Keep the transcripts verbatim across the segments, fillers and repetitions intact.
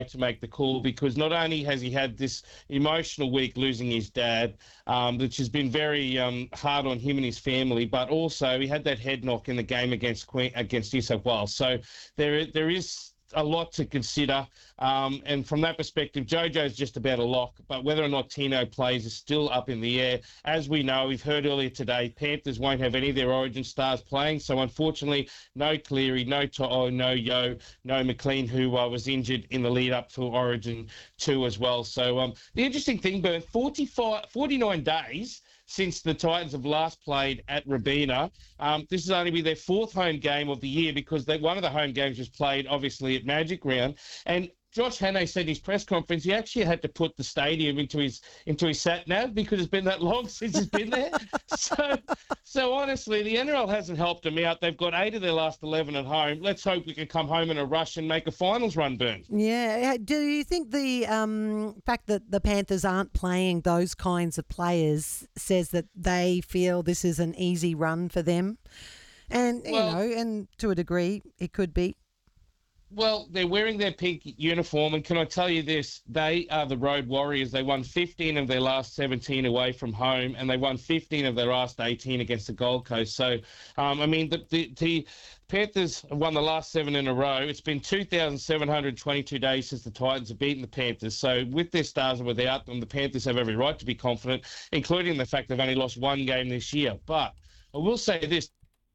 to make the call, because not only has he had this emotional week losing his dad, um, which has been very um, hard on him and his family, but also he had that head knock in the game against Queen, against New South Wales. So there there is a lot to consider. Um, and from that perspective, Jojo's just about a lock, but whether or not Tino plays is still up in the air. As we know, we've heard earlier today, Panthers won't have any of their Origin stars playing. So unfortunately, no Cleary, no To'o, no Yo, no McLean, who uh, was injured in the lead up to Origin two as well. So um, the interesting thing, Bern, forty-five, forty-nine days since the Titans have last played at Robina. Um, this has only been their fourth home game of the year, because they, one of the home games was played, obviously, at Magic Round. And Josh Hannay said in his press conference he actually had to put the stadium into his into his sat nav because it's been that long since he's been there. so, so honestly, the N R L hasn't helped him out. They've got eight of their last eleven at home. Let's hope we can come home in a rush and make a finals run, Burn. Yeah. Do you think the um, fact that the Panthers aren't playing those kinds of players says that they feel this is an easy run for them? And, you well, know, and to a degree, it could be. Well, they're wearing their pink uniform, and can I tell you this? They are the Road Warriors. They won fifteen of their last seventeen away from home, and they won fifteen of their last eighteen against the Gold Coast. So, um, I mean, the, the, the Panthers have won the last seven in a row. It's been two thousand seven hundred twenty-two days since the Titans have beaten the Panthers. So with their stars and without them, the Panthers have every right to be confident, including the fact they've only lost one game this year. But I will say this.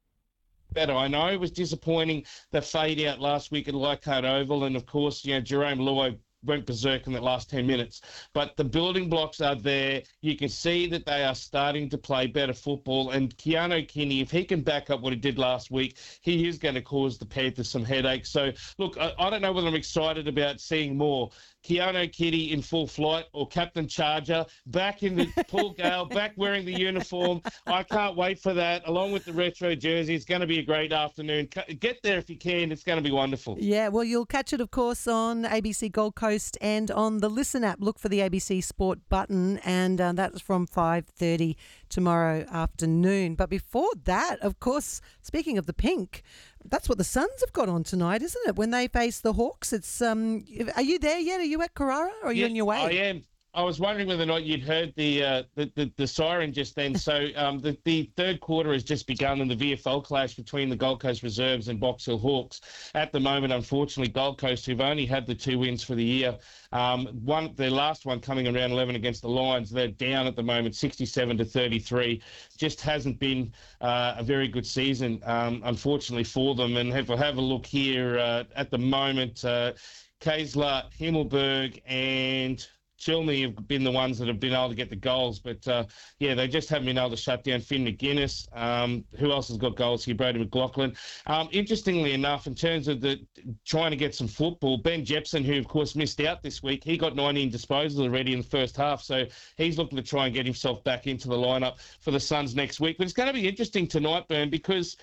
Better. I know it was disappointing, the fade out last week at Leichhardt Oval, and of course, you know, Jerome Luai went berserk in the last ten minutes. But the building blocks are there. You can see that they are starting to play better football. And Keano Kinney, if he can back up what he did last week, he is going to cause the Panthers some headaches. So, look, I, I don't know whether I'm excited about seeing more Keano Kinney in full flight or Captain Charger back in the Paul Gale, back wearing the uniform. I can't wait for that, along with the retro jersey. It's going to be a great afternoon. Get there if you can. It's going to be wonderful. Yeah, well, you'll catch it, of course, on A B C Gold Coast and on the Listen app. Look for the A B C Sport button, and uh, that's from five thirty tomorrow afternoon. But before that, of course, speaking of the pink, that's what the Suns have got on tonight, isn't it? When they face the Hawks, it's um. Are you there yet? Are you at Carrara, or are you yeah, on your way? I am. I was wondering whether or not you'd heard the uh, the, the, the siren just then. So um, the, the third quarter has just begun in the V F L clash between the Gold Coast Reserves and Box Hill Hawks. At the moment, unfortunately, Gold Coast, who've only had the two wins for the year, um, one their last one coming in round eleven against the Lions, they're down at the moment, sixty-seven to thirty-three. Just hasn't been uh, a very good season, um, unfortunately, for them. And if I have a look here uh, at the moment, uh, Kaysler, Himmelberg, and Chilney have been the ones that have been able to get the goals. But, uh, yeah, they just haven't been able to shut down Finn McGuinness. Um, who else has got goals here? Brady McLaughlin. Um, interestingly enough, in terms of the trying to get some football, Ben Jepson, who, of course, missed out this week, he got nineteen disposals already in the first half. So he's looking to try and get himself back into the lineup for the Suns next week. But it's going to be interesting tonight, Bern, because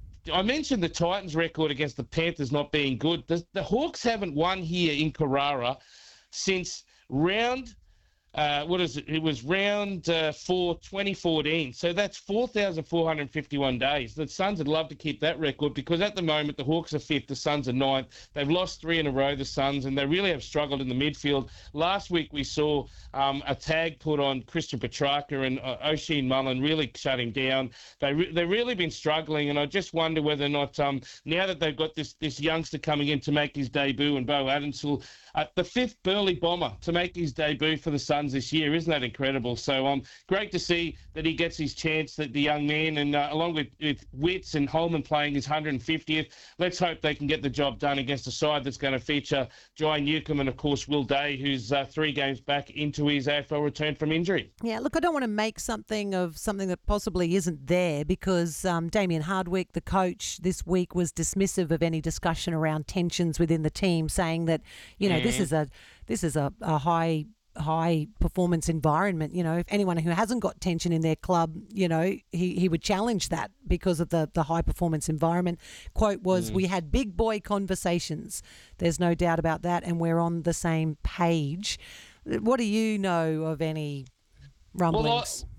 I mentioned the Titans' record against the Panthers not being good. The, the Hawks haven't won here in Carrara since round, uh, what is it? It was round uh, four, twenty fourteen. So that's four thousand four hundred fifty-one days. The Suns would love to keep that record, because at the moment the Hawks are fifth, the Suns are ninth. They've lost three in a row, the Suns, and they really have struggled in the midfield. Last week we saw um, a tag put on Christian Petrarca, and uh, Oisin Mullen really shut him down. They re- they've really been struggling, and I just wonder whether or not um, now that they've got this this youngster coming in to make his debut, and Bo Adams will Uh, the fifth Burley bomber to make his debut for the Suns this year. Isn't that incredible? So um, great to see that he gets his chance, that the young man, and uh, along with, with Witts and Holman playing his one hundred fiftieth. Let's hope they can get the job done against a side that's going to feature Jai Newcomb and, of course, Will Day, who's uh, three games back into his A F L return from injury. Yeah, look, I don't want to make something of something that possibly isn't there, because um, Damien Hardwick, the coach, this week was dismissive of any discussion around tensions within the team, saying that, you know, mm. this is a this is a, a high high performance environment. You know, if anyone who hasn't got tension in their club, you know, he, he would challenge that because of the, the high performance environment. Quote was, mm. we had big boy conversations. There's no doubt about that, and we're on the same page. What do you know of any rumblings? Well, I-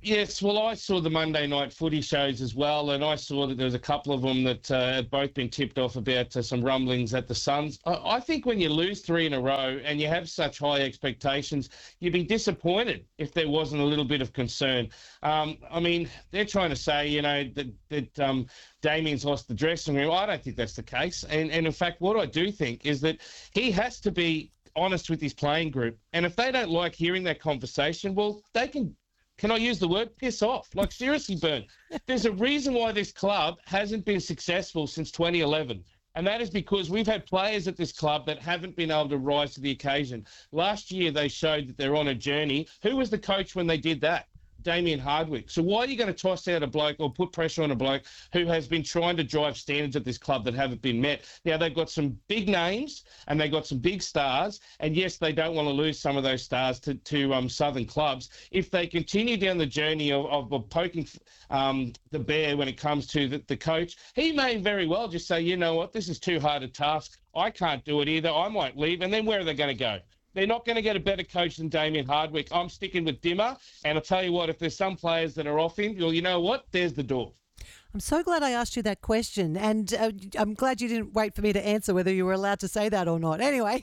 Yes, well, I saw the Monday night footy shows as well, and I saw that there was a couple of them that uh, had both been tipped off about uh, some rumblings at the Suns. I, I think when you lose three in a row and you have such high expectations, you'd be disappointed if there wasn't a little bit of concern. Um, I mean, they're trying to say, you know, that, that um, Damien's lost the dressing room. I don't think that's the case. And, and in fact, what I do think is that he has to be honest with his playing group. And if they don't like hearing that conversation, well, they can... Can I use the word piss off? Like, seriously, Bern, there's a reason why this club hasn't been successful since twenty eleven. And that is because we've had players at this club that haven't been able to rise to the occasion. Last year, they showed that they're on a journey. Who was the coach when they did that? Damien Hardwick. So why are you going to toss out a bloke or put pressure on a bloke who has been trying to drive standards at this club that haven't been met? Now, they've got some big names and they've got some big stars. And yes, they don't want to lose some of those stars to, to um, Southern clubs. If they continue down the journey of, of, of poking um, the bear when it comes to the, the coach, he may very well just say, you know what, this is too hard a task. I can't do it either. I might leave. And then where are they going to go? They're not going to get a better coach than Damien Hardwick. I'm sticking with Dimmer. And I'll tell you what, if there's some players that are off him, well, you know what? There's the door. I'm so glad I asked you that question. And uh, I'm glad you didn't wait for me to answer whether you were allowed to say that or not. Anyway,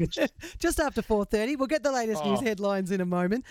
just after four thirty, we'll get the latest Oh. news headlines in a moment.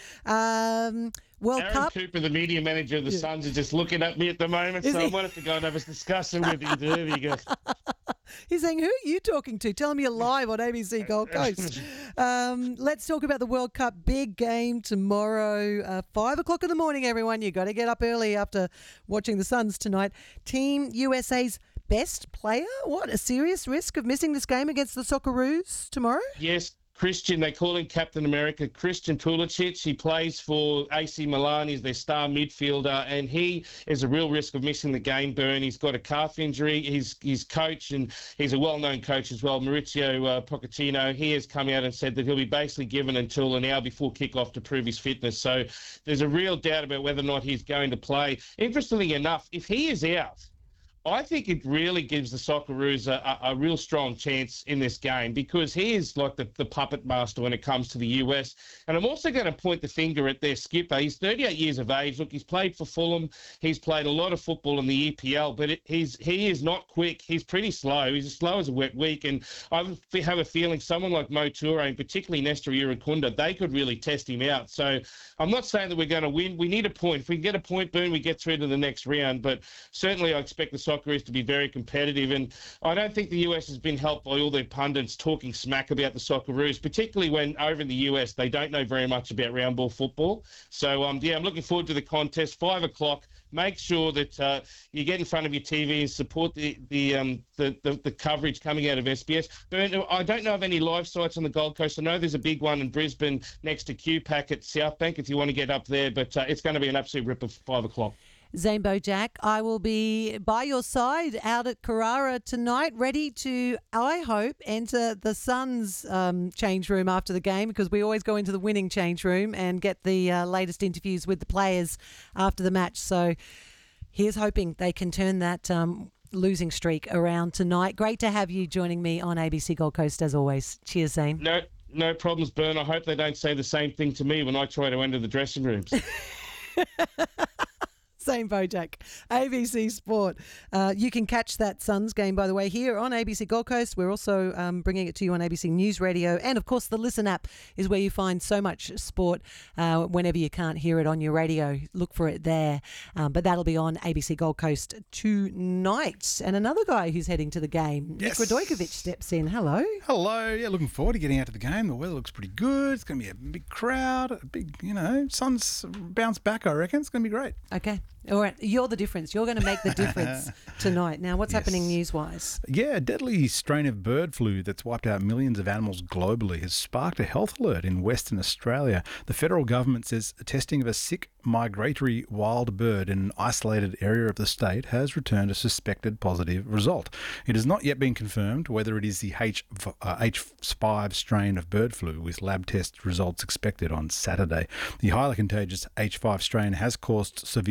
Um, World Aaron Cup. Cooper, the media manager of the Yeah. Suns, is just looking at me at the moment. Is so he? I wanted to go and have a discussion with him. There he goes. He's saying, who are you talking to? Tell him you're live on A B C Gold Coast. Um, let's talk about the World Cup. Big game tomorrow, uh, five o'clock in the morning, everyone. You've got to get up early after watching the Suns tonight. Team U S A's best player? What, a serious risk of missing this game against the Socceroos tomorrow? Yes, Christian, they call him Captain America, Christian Pulisic. He plays for A C Milan. He's their star midfielder, and he is a real risk of missing the game, Bern. He's got a calf injury. He's, he's coach, and he's a well-known coach as well, Maurizio uh, Pochettino. He has come out and said that he'll be basically given until an hour before kick-off to prove his fitness. So there's a real doubt about whether or not he's going to play. Interestingly enough, if he is out, I think it really gives the Socceroos a, a, a real strong chance in this game because he is like the, the puppet master when it comes to the U S. And I'm also going to point the finger at their skipper. He's thirty-eight years of age. Look, he's played for Fulham. He's played a lot of football in the E P L, but it, he's he is not quick. He's pretty slow. He's as slow as a wet week. And I have a feeling someone like Mo Toure, and particularly Nestor Irukunda, they could really test him out. So I'm not saying that we're going to win. We need a point. If we can get a point, Boone, we get through to the next round. But certainly I expect the Socceroos to be very competitive, and I don't think the U S has been helped by all their pundits talking smack about the Socceroos, particularly when over in the U S they don't know very much about round ball football. So um, yeah, I'm looking forward to the contest. Five o'clock. Make sure that uh, you get in front of your T V and support the the, um, the the the coverage coming out of S B S. But I don't know of any live sites on the Gold Coast. I know there's a big one in Brisbane next to Q PAC at South Bank if you want to get up there, but uh, it's going to be an absolute rip of five o'clock. Zane Bojack, I will be by your side out at Carrara tonight, ready to, I hope, enter the Suns um, change room after the game, because we always go into the winning change room and get the uh, latest interviews with the players after the match. So here's hoping they can turn that um, losing streak around tonight. Great to have you joining me on A B C Gold Coast as always. Cheers, Zane. No, no problems, Bern. I hope they don't say the same thing to me when I try to enter the dressing rooms. Zane Bojack, A B C Sport. Uh, you can catch that Suns game, by the way, here on A B C Gold Coast. We're also um, bringing it to you on A B C News Radio. And, of course, the Listen app is where you find so much sport uh, whenever you can't hear it on your radio. Look for it there. Um, but that'll be on A B C Gold Coast tonight. And another guy who's heading to the game, Yes. Nick Radojkovic, steps in. Hello. Hello. Yeah, looking forward to getting out to the game. The weather looks pretty good. It's going to be a big crowd, a big, you know, Suns bounce back, I reckon. It's going to be great. Okay. All right. You're the difference. You're going to make the difference tonight. Now, what's Yes. happening news-wise? Yeah, a deadly strain of bird flu that's wiped out millions of animals globally has sparked a health alert in Western Australia. The federal government says testing of a sick migratory wild bird in an isolated area of the state has returned a suspected positive result. It has not yet been confirmed whether it is the H, uh, H five strain of bird flu, with lab test results expected on Saturday. The highly contagious H five strain has caused severe disease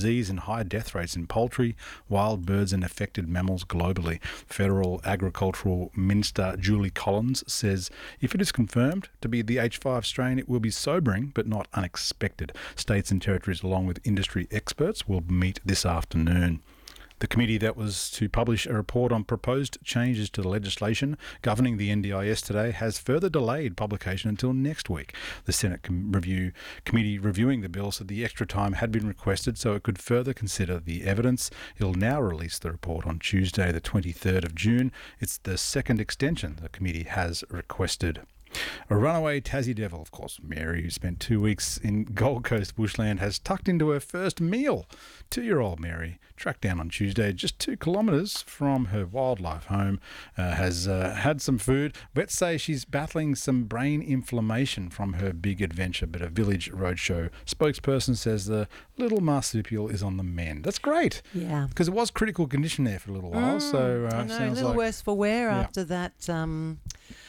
disease and high death rates in poultry, wild birds and affected mammals globally. Federal Agricultural Minister Julie Collins says if it is confirmed to be the H five strain, it will be sobering but not unexpected. States and territories, along with industry experts, will meet this afternoon. The committee that was to publish a report on proposed changes to the legislation governing the N D I S today has further delayed publication until next week. The Senate com- review committee reviewing the bill said the extra time had been requested so it could further consider the evidence. It'll now release the report on Tuesday, the twenty-third of June. It's the second extension the committee has requested. A runaway Tassie devil, of course, Mary, who spent two weeks in Gold Coast bushland, has tucked into her first meal. Two-year-old Mary, tracked down on Tuesday just two kilometres from her wildlife home, uh, has uh, had some food. Vets say she's battling some brain inflammation from her big adventure, but a Village Roadshow spokesperson says the little marsupial is on the mend. That's great. Yeah. Because it was critical condition there for a little while. Mm, so uh, I know, a sounds little like, worse for wear Yeah. after that. Um,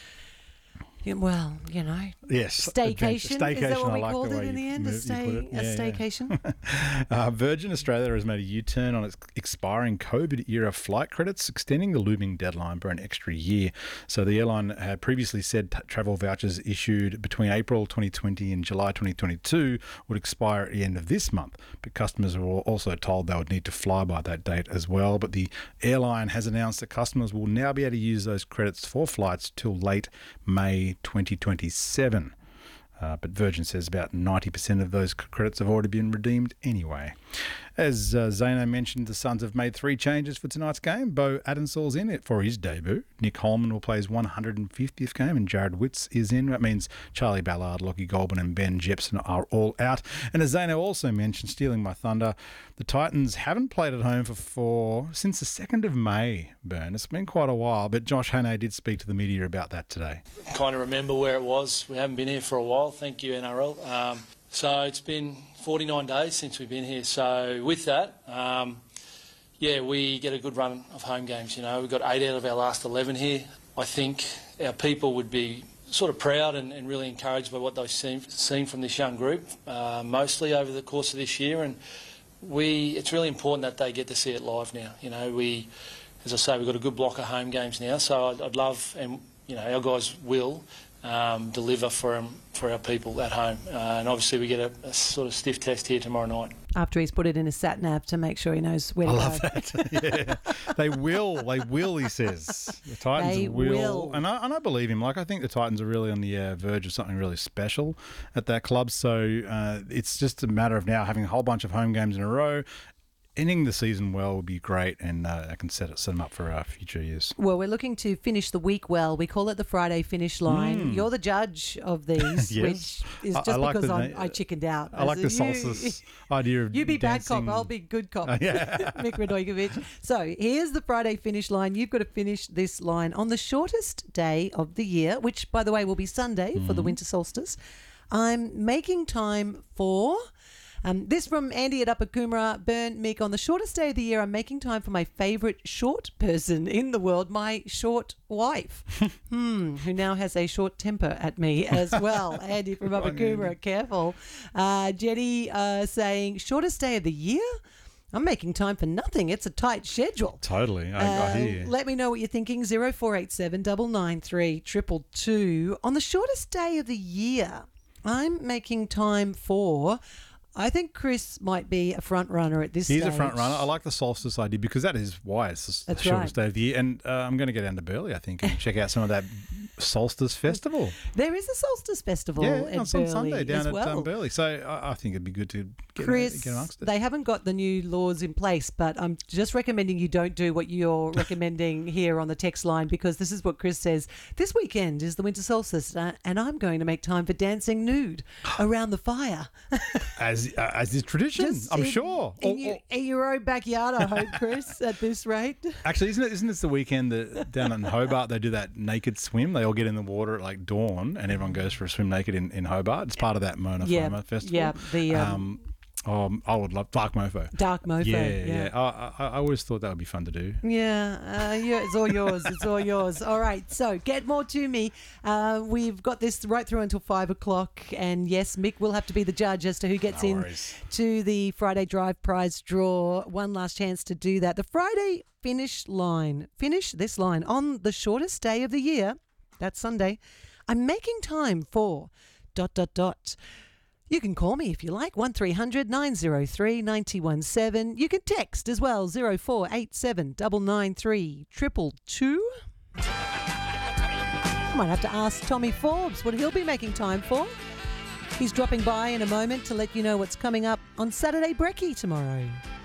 yeah, well, you know, yes, staycation. Staycation. Is that what I we like called the it way in the you end? A, move- you stay, put it. a Yeah, yeah. staycation. Uh, Virgin Australia has made a U-turn on its expiring COVID-era flight credits, extending the looming deadline by an extra year. So the airline had previously said t- travel vouchers issued between April twenty twenty and July twenty twenty-two would expire at the end of this month, but customers were also told they would need to fly by that date as well. But the airline has announced that customers will now be able to use those credits for flights till late May twenty twenty-seven. Uh, but Virgin says about ninety percent of those c- credits have already been redeemed anyway. As uh, Zano mentioned, the Suns have made three changes for tonight's game. Bo Adensall's in it for his debut. Nick Holman will play his one hundred fiftieth game, and Jared Witts is in. That means Charlie Ballard, Lockie Goulburn and Ben Jepson are all out. And as Zano also mentioned, stealing my thunder, the Titans haven't played at home for, for since the second of May, Burn. It's been quite a while, but Josh Hannay did speak to the media about that today. Kind of remember where it was. We haven't been here for a while. Thank you, N R L. Um, so it's been forty-nine days since we've been here. So with that, um, yeah, we get a good run of home games. You know, we've got eight out of our last eleven here. I think our people would be sort of proud and, and really encouraged by what they've seen, seen from this young group, uh, mostly over the course of this year. And we, it's really important that they get to see it live now. You know, we, as I say, we've got a good block of home games now. So I'd, I'd love, and you know, our guys will. Um, deliver for um, for our people at home. Uh, and obviously we get a, a sort of stiff test here tomorrow night. After he's put it in his sat nav to make sure he knows where to I go. love that. Yeah, they will. They will. He says the Titans They will. will. and I and I believe him. Like I think the Titans are really on the uh, verge of something really special at that club. So uh, it's just a matter of now having a whole bunch of home games in a row. Ending the season well would be great, and uh, I can set it set them up for uh, future years. Well, we're looking to finish the week well. We call it the Friday finish line. Mm. You're the judge of these, Yes. which is I- just I like because the I'm, na- I chickened out. I like I the said, solstice idea of You be bad dancing. cop, I'll be good cop. Uh, yeah. Mick Radojkovic. So here's the Friday finish line. You've got to finish this line on the shortest day of the year, which, by the way, will be Sunday for the winter solstice. I'm making time for... Um, this from Andy at Upper Coomera. Burn, Mick, on the shortest day of the year, I'm making time for my favourite short person in the world, my short wife, hmm, who now has a short temper at me as well. Andy from Upper Coomera, careful. Uh, Jenny uh, saying, shortest day of the year? I'm making time for nothing. It's a tight schedule. Totally. I, I Uh, hear you. Let me know what you're thinking. zero four eight seven nine nine three two two two. On the shortest day of the year, I'm making time for... I think Chris might be a front runner at this He's stage. a front runner. I like the solstice idea because that is why it's the That's shortest right. day of the year. And uh, I'm going to go down to Burleigh, I think, and check out some of that solstice festival. There is a solstice festival Yeah, at it's on Burleigh Sunday down as at well. um, Burleigh. So I, I think it'd be good to get, Chris, get amongst it. they haven't got the new laws in place, but I'm just recommending you don't do what you're recommending here on the text line, because this is what Chris says. This weekend is the winter solstice, uh, and I'm going to make time for dancing nude around the fire. as uh, as is tradition, Just I'm in- sure. In, Or- your, or- in your own backyard, I hope, Chris, at this rate. Actually, isn't it? Isn't this the weekend that down in Hobart they do that naked swim? They all get in the water at like dawn, and everyone goes for a swim naked in, in Hobart. It's part of that Mona Yeah, Foma festival. yeah, the, um, Um, I would love Dark Mofo. Dark Mofo. Yeah, yeah. yeah. I, I, I always thought that would be fun to do. Yeah, uh, yeah, it's all yours. It's all yours. All right, so get more to me. Uh, we've got this right through until five o'clock, and yes, Mick will have to be the judge as to who gets No in worries. to the Friday Drive prize draw. One last chance to do that. The Friday finish line, finish this line on the shortest day of the year. That's Sunday. I'm making time for dot dot dot. You can call me if you like, one three hundred nine oh three nine one seven. You can text as well, zero four eight seven nine nine three two two two. Might have to ask Tommy Forbes what he'll be making time for. He's dropping by in a moment to let you know what's coming up on Saturday Brekkie tomorrow.